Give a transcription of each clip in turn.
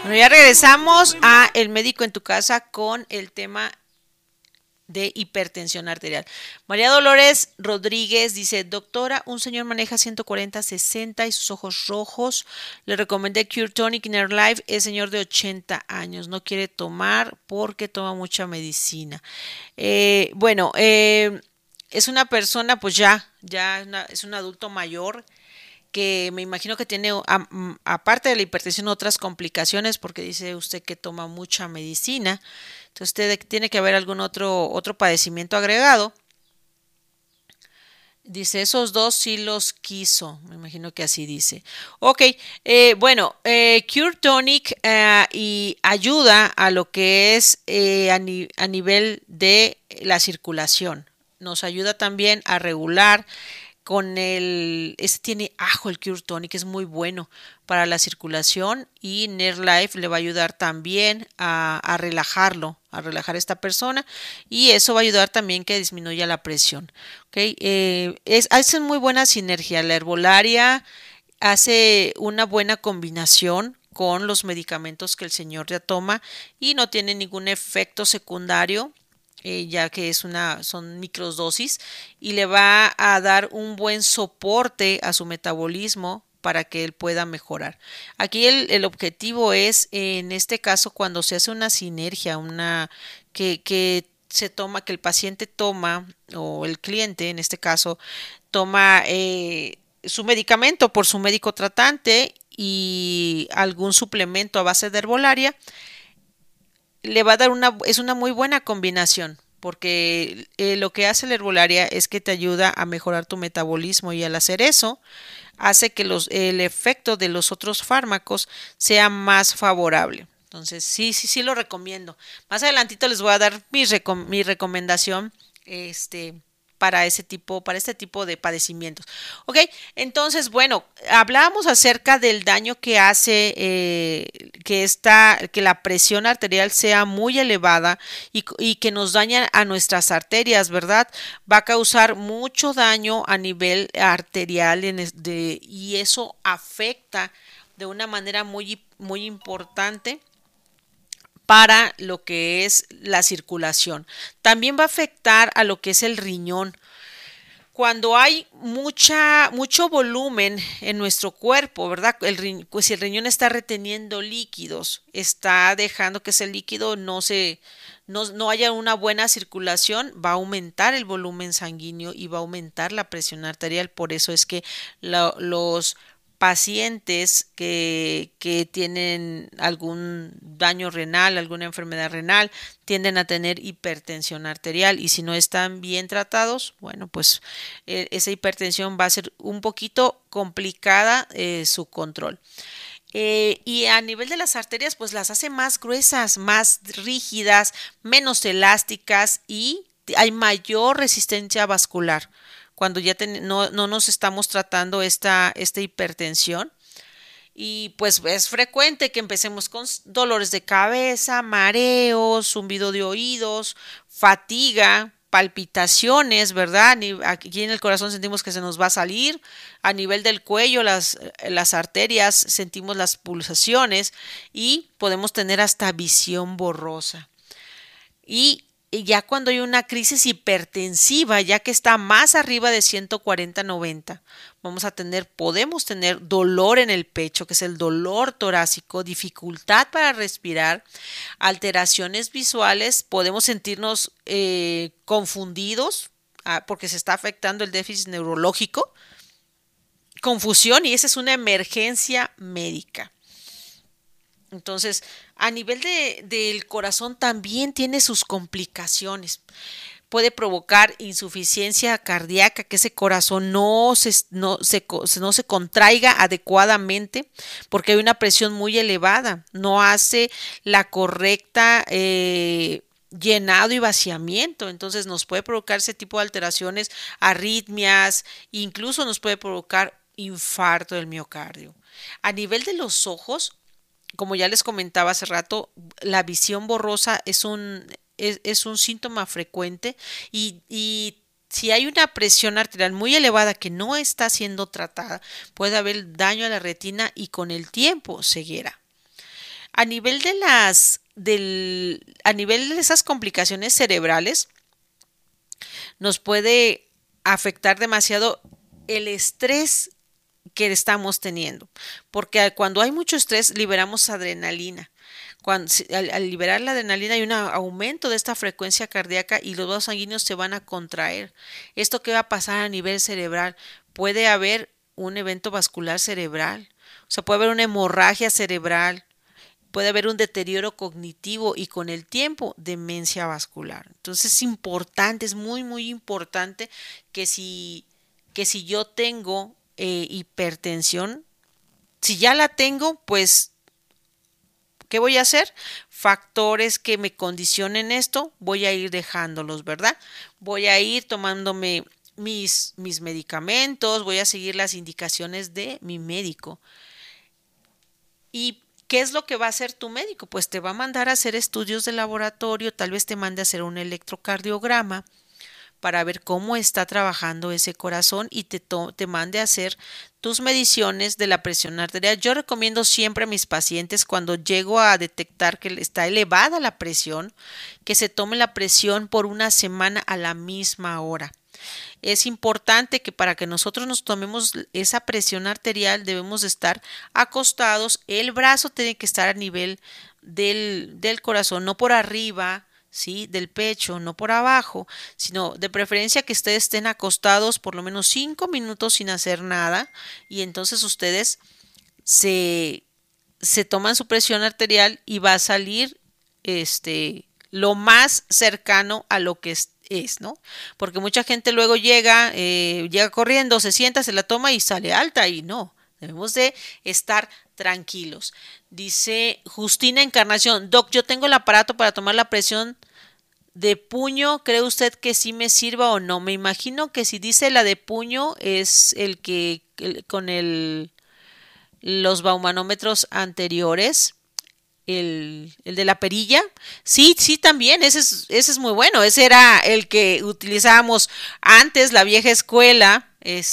Bueno, ya regresamos a El Médico en tu Casa con el tema de hipertensión arterial. María Dolores Rodríguez dice, doctora, un señor maneja 140/60 y sus ojos rojos. Le recomendé Cure Tonic Nerve Life. Es señor de 80 años. No quiere tomar porque toma mucha medicina. Bueno, es una persona, pues es un adulto mayor que me imagino que tiene, aparte de la hipertensión, otras complicaciones, porque dice usted que toma mucha medicina. Entonces tiene que haber algún otro padecimiento agregado. Dice, esos dos sí los quiso. Me imagino que así dice. Ok, bueno, Cure Tonic y ayuda a lo que es a nivel de la circulación. Nos ayuda también a regular este tiene ajo el Cure Tonic, es muy bueno para la circulación y Nerve Life le va a ayudar también a relajarlo, a relajar a esta persona y eso va a ayudar también que disminuya la presión. ¿Okay? Hace muy buena sinergia, la herbolaria hace una buena combinación con los medicamentos que el señor ya toma y no tiene ningún efecto secundario ya que son microdosis y le va a dar un buen soporte a su metabolismo para que él pueda mejorar. Aquí el objetivo es, en este caso, cuando se hace una sinergia, que el paciente toma, o el cliente en este caso, toma su medicamento por su médico tratante y algún suplemento a base de herbolaria, le va a dar es una muy buena combinación, porque lo que hace la herbolaria es que te ayuda a mejorar tu metabolismo y al hacer eso hace que el efecto de los otros fármacos sea más favorable. Entonces, sí lo recomiendo. Más adelantito les voy a dar mi recomendación para este tipo de padecimientos. Ok, entonces, bueno, hablábamos acerca del daño que hace que la presión arterial sea muy elevada y que nos daña a nuestras arterias, ¿verdad? Va a causar mucho daño a nivel arterial y eso afecta de una manera muy importante para lo que es la circulación. También va a afectar a lo que es el riñón. Cuando hay mucho volumen en nuestro cuerpo, ¿verdad? Pues si el riñón está reteniendo líquidos, está dejando que ese líquido no haya una buena circulación, va a aumentar el volumen sanguíneo y va a aumentar la presión arterial. Por eso es que los pacientes que tienen algún daño renal, alguna enfermedad renal, tienden a tener hipertensión arterial y si no están bien tratados, bueno, pues esa hipertensión va a ser un poquito complicada su control. Y a nivel de las arterias, pues las hace más gruesas, más rígidas, menos elásticas y hay mayor resistencia vascular cuando ya no nos estamos tratando esta hipertensión. Y pues es frecuente que empecemos con dolores de cabeza, mareos, zumbido de oídos, fatiga, palpitaciones, ¿verdad? Aquí en el corazón sentimos que se nos va a salir. A nivel del cuello, las arterias, sentimos las pulsaciones y podemos tener hasta visión borrosa. Y ya cuando hay una crisis hipertensiva, ya que está más arriba de 140/90, podemos tener dolor en el pecho, que es el dolor torácico, dificultad para respirar, alteraciones visuales, podemos sentirnos confundidos porque se está afectando el déficit neurológico, confusión y esa es una emergencia médica. Entonces, a nivel del corazón también tiene sus complicaciones. Puede provocar insuficiencia cardíaca, que ese corazón no se contraiga adecuadamente porque hay una presión muy elevada, no hace la correcta llenado y vaciamiento, entonces nos puede provocar ese tipo de alteraciones, arritmias, incluso nos puede provocar infarto del miocardio. A nivel de los ojos, como ya les comentaba hace rato, la visión borrosa es un síntoma frecuente y si hay una presión arterial muy elevada que no está siendo tratada, puede haber daño a la retina y con el tiempo ceguera. A nivel de a nivel de esas complicaciones cerebrales, nos puede afectar demasiado el estrés que estamos teniendo, porque cuando hay mucho estrés liberamos adrenalina. Al liberar la adrenalina hay un aumento de esta frecuencia cardíaca y los vasos sanguíneos se van a contraer. ¿Esto qué va a pasar a nivel cerebral? Puede haber un evento vascular cerebral, o sea, puede haber una hemorragia cerebral, puede haber un deterioro cognitivo y con el tiempo demencia vascular. Entonces es importante, es muy, muy importante que si yo tengo hipertensión, si ya la tengo, pues, ¿qué voy a hacer? Factores que me condicionen esto, voy a ir dejándolos, ¿verdad? Voy a ir tomándome mis medicamentos, voy a seguir las indicaciones de mi médico. ¿Y qué es lo que va a hacer tu médico? Pues te va a mandar a hacer estudios de laboratorio, tal vez te mande a hacer un electrocardiograma para ver cómo está trabajando ese corazón y te mande a hacer tus mediciones de la presión arterial. Yo recomiendo siempre a mis pacientes cuando llego a detectar que está elevada la presión, que se tome la presión por una semana a la misma hora. Es importante que para que nosotros nos tomemos esa presión arterial debemos de estar acostados, el brazo tiene que estar a nivel del corazón, no por arriba, ¿sí? Del pecho, no por abajo, sino de preferencia que ustedes estén acostados por lo menos 5 minutos sin hacer nada y entonces ustedes se toman su presión arterial y va a salir lo más cercano a lo que es, ¿no? Porque mucha gente luego llega corriendo, se sienta, se la toma y sale alta y no. Debemos de estar tranquilos. Dice Justina Encarnación, Doc, yo tengo el aparato para tomar la presión de puño, ¿cree usted que sí me sirva o no? Me imagino que si dice la de puño es con los baumanómetros anteriores. El de la perilla, sí, sí también, ese es muy bueno, ese era el que utilizábamos antes, la vieja escuela,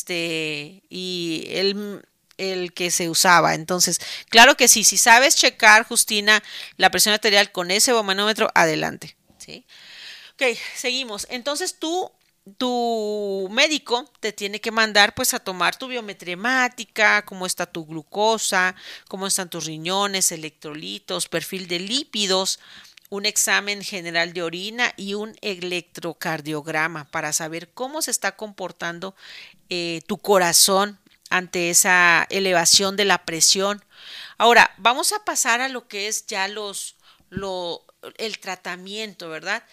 y el que se usaba. Entonces, claro que sí, si sabes checar, Justina, la presión arterial con ese manómetro, adelante, ¿sí? Ok, seguimos. Entonces tu médico te tiene que mandar pues a tomar tu biometría hemática, cómo está tu glucosa, cómo están tus riñones, electrolitos, perfil de lípidos, un examen general de orina y un electrocardiograma para saber cómo se está comportando tu corazón ante esa elevación de la presión. Ahora, vamos a pasar a lo que es ya el tratamiento, ¿verdad?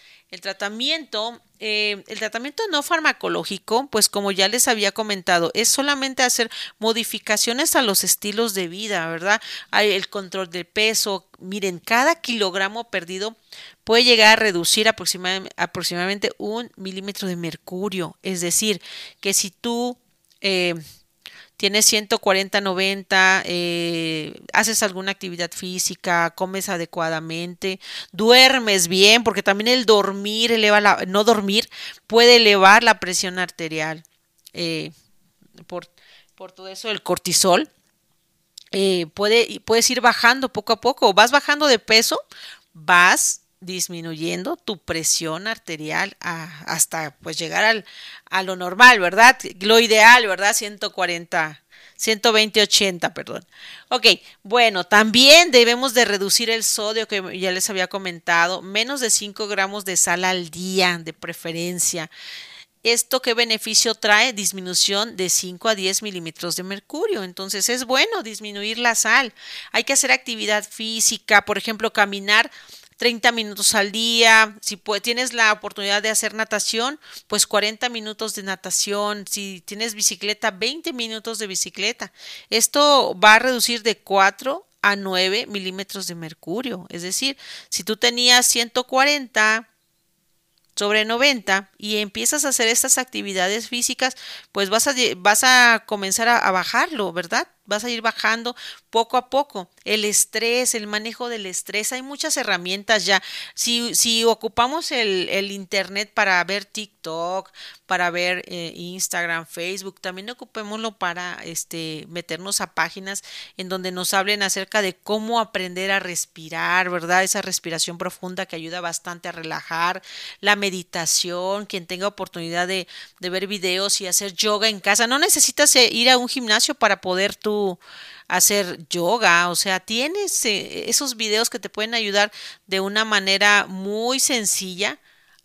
El tratamiento no farmacológico, pues como ya les había comentado, es solamente hacer modificaciones a los estilos de vida, ¿verdad? Hay el control del peso. Miren, cada kilogramo perdido puede llegar a reducir aproximadamente 1 milímetro de mercurio. Es decir, que si tú tienes 140/90, haces alguna actividad física, comes adecuadamente, duermes bien, porque también el dormir no dormir puede elevar la presión arterial por, por todo eso el cortisol. Puedes ir bajando poco a poco, vas bajando de peso, vas disminuyendo tu presión arterial hasta pues llegar a lo normal, ¿verdad? Lo ideal, ¿verdad? 120/80, perdón. Ok, bueno, también debemos de reducir el sodio que ya les había comentado, menos de 5 gramos de sal al día, de preferencia. ¿Esto qué beneficio trae? Disminución de 5 a 10 milímetros de mercurio. Entonces es bueno disminuir la sal. Hay que hacer actividad física, por ejemplo, caminar 30 minutos al día. Si tienes la oportunidad de hacer natación, pues 40 minutos de natación. Si tienes bicicleta, 20 minutos de bicicleta. Esto va a reducir de 4 a 9 milímetros de mercurio. Es decir, si tú tenías 140/90 y empiezas a hacer estas actividades físicas, pues vas a comenzar a bajarlo, ¿verdad? vas a ir bajando poco a poco. El estrés, el manejo del estrés, hay muchas herramientas ya. Si ocupamos el internet para ver TikTok, para ver Instagram, Facebook, también ocupémoslo para meternos a páginas en donde nos hablen acerca de cómo aprender a respirar, ¿verdad? Esa respiración profunda que ayuda bastante a relajar, la meditación, quien tenga oportunidad de ver videos y hacer yoga en casa. No necesitas ir a un gimnasio para poder tú hacer yoga, o sea, tienes esos videos que te pueden ayudar de una manera muy sencilla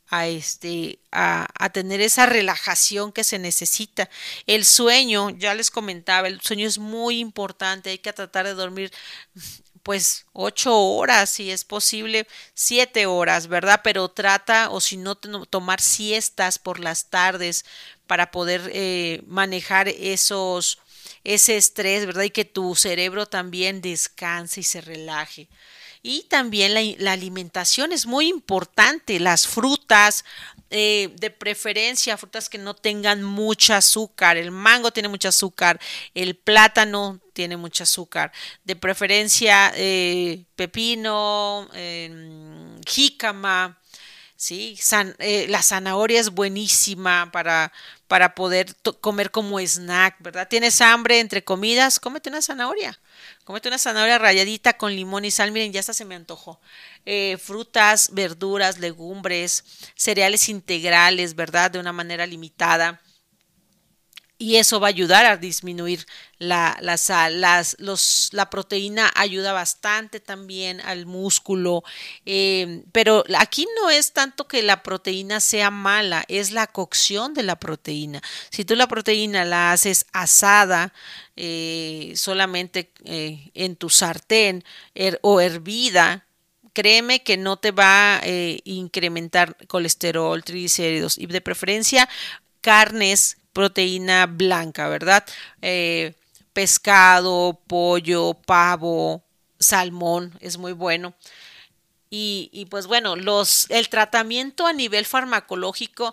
a tener esa relajación que se necesita. El sueño, ya les comentaba, el sueño es muy importante, hay que tratar de dormir pues 8 horas, si es posible, 7 horas, ¿verdad? Pero trata, o si no, tomar siestas por las tardes para poder manejar ese estrés, ¿verdad? Y que tu cerebro también descanse y se relaje. Y también la alimentación es muy importante, las frutas, de preferencia, frutas que no tengan mucho azúcar. El mango tiene mucho azúcar, el plátano tiene mucho azúcar. De preferencia, pepino, jícama. Sí, la zanahoria es buenísima para poder comer como snack, ¿verdad? ¿Tienes hambre entre comidas? Cómete una zanahoria. Cómete una zanahoria ralladita con limón y sal. Miren, ya hasta se me antojó. Frutas, verduras, legumbres, cereales integrales, ¿verdad? De una manera limitada. Y eso va a ayudar a disminuir la sal. La proteína ayuda bastante también al músculo, pero aquí no es tanto que la proteína sea mala, es la cocción de la proteína. Si tú la proteína la haces asada, solamente en tu sartén o hervida, créeme que no te va a incrementar colesterol, triglicéridos y de preferencia carnes, proteína blanca, ¿verdad? Pescado, pollo, pavo, salmón, es muy bueno. Pues bueno, el tratamiento a nivel farmacológico,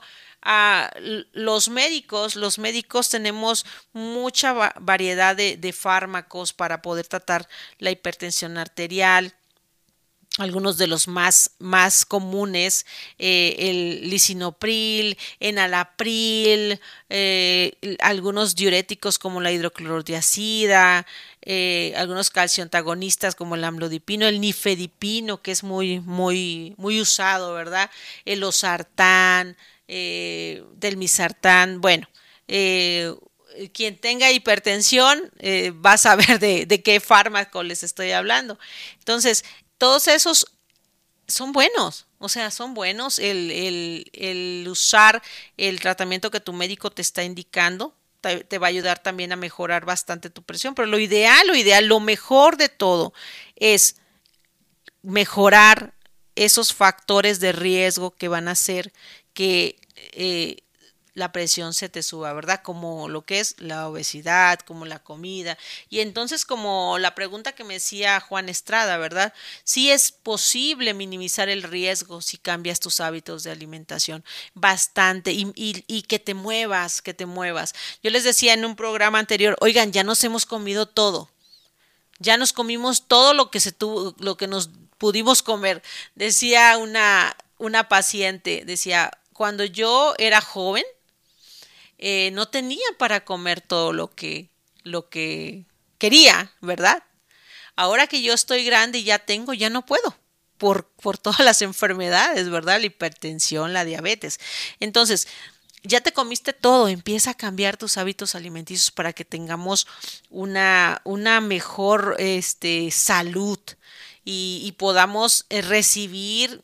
los médicos tenemos mucha variedad de fármacos para poder tratar la hipertensión arterial. Algunos de los más comunes, el lisinopril, enalapril, algunos diuréticos como la hidroclorothiazida, algunos calcioantagonistas como el amlodipino, el nifedipino, que es muy usado, ¿verdad? El losartán, telmisartán, bueno, quien tenga hipertensión va a saber de qué fármaco les estoy hablando. Entonces, todos esos son buenos, o sea, son buenos el usar el tratamiento que tu médico te está indicando. Te va a ayudar también a mejorar bastante tu presión, pero lo ideal, lo mejor de todo es mejorar esos factores de riesgo que van a hacer que la presión se te suba, ¿verdad? Como lo que es la obesidad, como la comida. Y entonces, como la pregunta que me decía Juan Estrada, ¿verdad? Sí es posible minimizar el riesgo si cambias tus hábitos de alimentación bastante y que te muevas, que te muevas. Yo les decía en un programa anterior, oigan, ya nos hemos comido todo. Ya nos comimos todo lo que lo que nos pudimos comer. Decía una paciente, decía, cuando yo era joven, no tenía para comer todo lo que quería, ¿verdad? Ahora que yo estoy grande y ya no puedo por todas las enfermedades, ¿verdad? La hipertensión, la diabetes. Entonces, ya te comiste todo, empieza a cambiar tus hábitos alimenticios para que tengamos una mejor salud y podamos recibir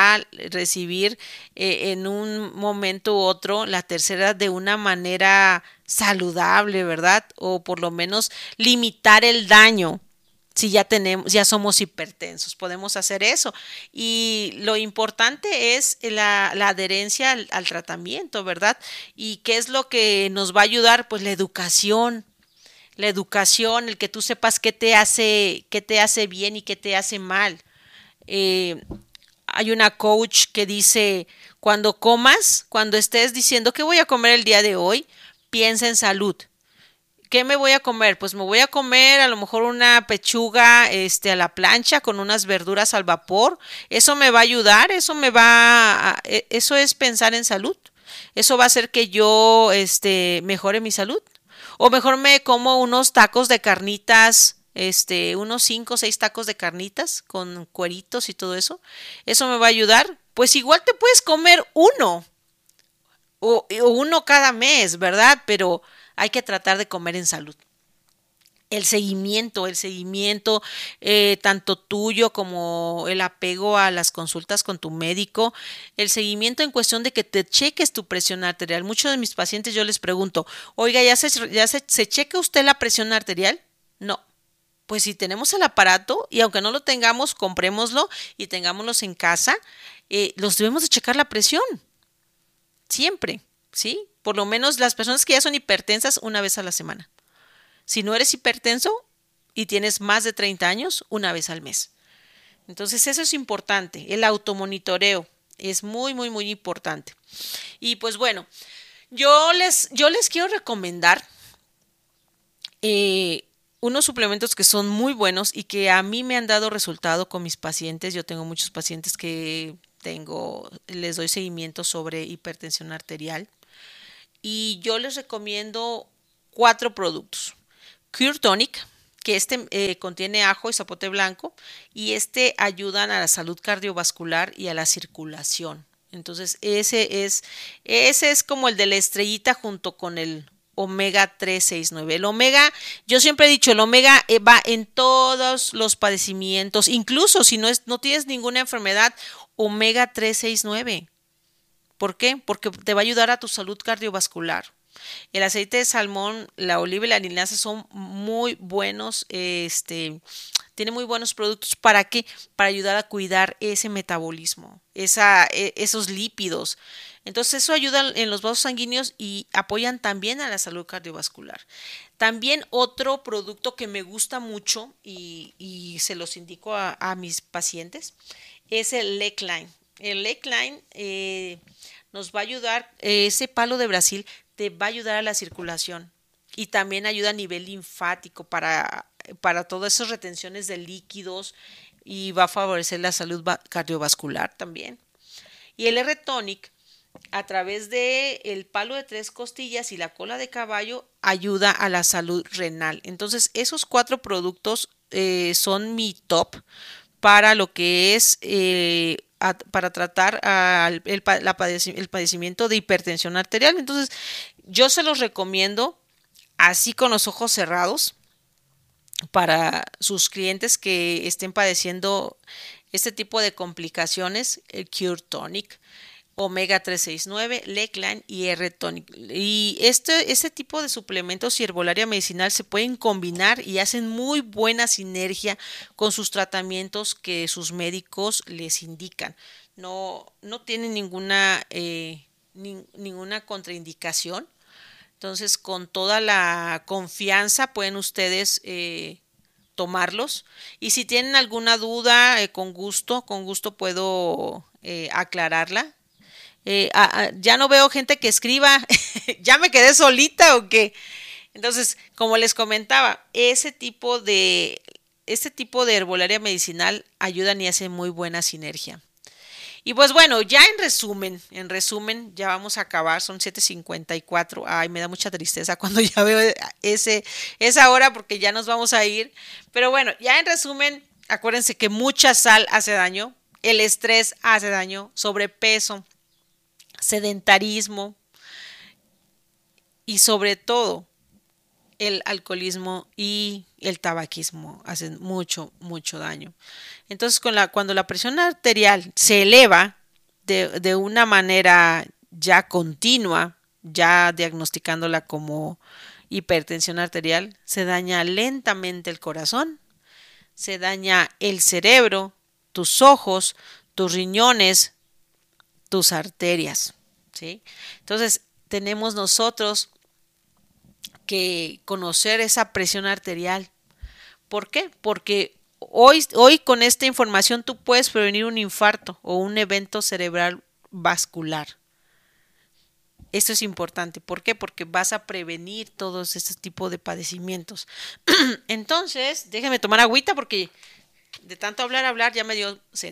en un momento u otro la tercera de una manera saludable, ¿verdad? O por lo menos limitar el daño. Si ya somos hipertensos, podemos hacer eso. Y lo importante es la adherencia al tratamiento, ¿verdad? ¿Y qué es lo que nos va a ayudar? Pues la educación, el que tú sepas qué te hace bien y qué te hace mal. Hay una coach que dice, cuando estés diciendo qué voy a comer el día de hoy, piensa en salud. ¿qué me voy a comer? Pues me voy a comer a lo mejor una pechuga a la plancha con unas verduras al vapor. Eso me va a ayudar, eso es pensar en salud. Eso va a hacer que yo mejore mi salud. O mejor me como unos tacos de carnitas, unos 5 o 6 tacos de carnitas con cueritos y todo eso. Eso me va a ayudar. Pues igual te puedes comer uno o uno cada mes, ¿verdad? Pero hay que tratar de comer en salud. El seguimiento, tanto tuyo como el apego a las consultas con tu médico, el seguimiento en cuestión de que te cheques tu presión arterial. Muchos de mis pacientes yo les pregunto, oiga, ¿se checa usted la presión arterial? No. Pues si tenemos el aparato y aunque no lo tengamos, comprémoslo y tengámoslos en casa, los debemos de checar la presión, siempre, ¿sí? Por lo menos las personas que ya son hipertensas una vez a la semana. Si no eres hipertenso y tienes más de 30 años, una vez al mes. Entonces eso es importante, el automonitoreo es muy, muy, muy importante. Y pues bueno, yo les quiero recomendar unos suplementos que son muy buenos y que a mí me han dado resultado con mis pacientes. Yo tengo muchos pacientes que les doy seguimiento sobre hipertensión arterial y yo les recomiendo 4 productos. Cure Tonic, que contiene ajo y zapote blanco y ayudan a la salud cardiovascular y a la circulación. Entonces ese es como el de la estrellita junto con el omega 369. El omega, yo siempre he dicho, el omega va en todos los padecimientos, incluso si no tienes ninguna enfermedad, omega 369. ¿Por qué? Porque te va a ayudar a tu salud cardiovascular. El aceite de salmón, la oliva y la linaza son muy buenos, tiene muy buenos productos. ¿Para qué? Para ayudar a cuidar ese metabolismo, esos lípidos. Entonces eso ayuda en los vasos sanguíneos y apoyan también a la salud cardiovascular. También otro producto que me gusta mucho y se los indico a mis pacientes es el Lakeline. El Lakeline nos va a ayudar, ese palo de Brasil te va a ayudar a la circulación y también ayuda a nivel linfático para todas esas retenciones de líquidos y va a favorecer la salud cardiovascular también. Y el R-Tonic, a través de el palo de 3 costillas y la cola de caballo, ayuda a la salud renal. Entonces, esos 4 productos son mi top para lo que es para tratar el padecimiento de hipertensión arterial. Entonces, yo se los recomiendo así con los ojos cerrados para sus clientes que estén padeciendo este tipo de complicaciones, el Cure Tonic, omega 369, Lakeline y R-Tonic. Y este tipo de suplementos y herbolaria medicinal se pueden combinar y hacen muy buena sinergia con sus tratamientos que sus médicos les indican. No tienen ninguna contraindicación. Entonces, con toda la confianza pueden ustedes tomarlos. Y si tienen alguna duda, con gusto puedo aclararla. Ya no veo gente que escriba, ya me quedé solita o qué. Entonces, como les comentaba, este tipo de herbolaria medicinal ayudan y hacen muy buena sinergia. Y pues bueno, ya en resumen, ya vamos a acabar, son 7:54. Ay, me da mucha tristeza cuando ya veo esa hora porque ya nos vamos a ir. Pero bueno, ya en resumen, acuérdense que mucha sal hace daño, el estrés hace daño, sobrepeso, sedentarismo y sobre todo el alcoholismo y el tabaquismo hacen mucho, mucho daño. Entonces, cuando la presión arterial se eleva de una manera ya continua, ya diagnosticándola como hipertensión arterial, se daña lentamente el corazón, se daña el cerebro, tus ojos, tus riñones, tus arterias, ¿sí? Entonces, tenemos nosotros que conocer esa presión arterial. ¿Por qué? Porque hoy con esta información tú puedes prevenir un infarto o un evento cerebral vascular. Esto es importante. ¿Por qué? Porque vas a prevenir todos estos tipos de padecimientos. Entonces, déjeme tomar agüita porque de tanto hablar ya me dio sed.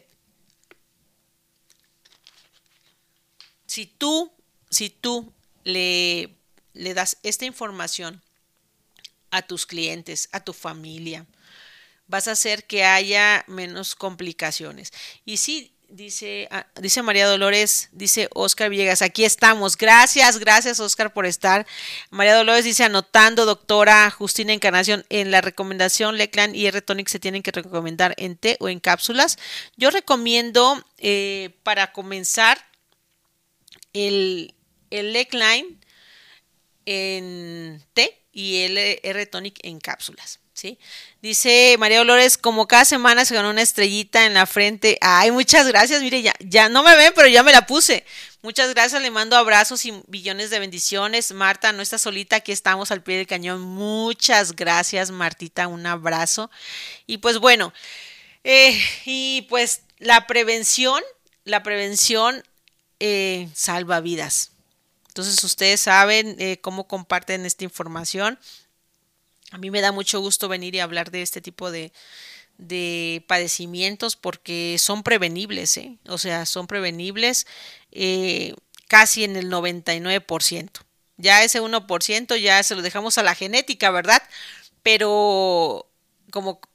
Si tú le das esta información a tus clientes, a tu familia, vas a hacer que haya menos complicaciones. Y sí, dice María Dolores, dice Oscar Villegas, aquí estamos. Gracias Oscar por estar. María Dolores dice, anotando, doctora Justina Encarnación, en la recomendación Leclan y R-Tonic se tienen que recomendar en té o en cápsulas. Yo recomiendo para comenzar el Lecline en té y el R-Tonic en cápsulas. ¿Sí? Dice María Dolores, como cada semana se ganó una estrellita en la frente. Ay, muchas gracias, mire, ya no me ven, pero ya me la puse. Muchas gracias, le mando abrazos y billones de bendiciones. Marta, no está solita, aquí estamos al pie del cañón. Muchas gracias, Martita, un abrazo. Y pues bueno, y pues la prevención salva vidas. Entonces ustedes saben cómo comparten esta información. A mí me da mucho gusto venir y hablar de este tipo de padecimientos porque son prevenibles, ¿eh? O sea, son prevenibles casi en el 99%. Ya ese 1% ya se lo dejamos a la genética, ¿verdad? Pero como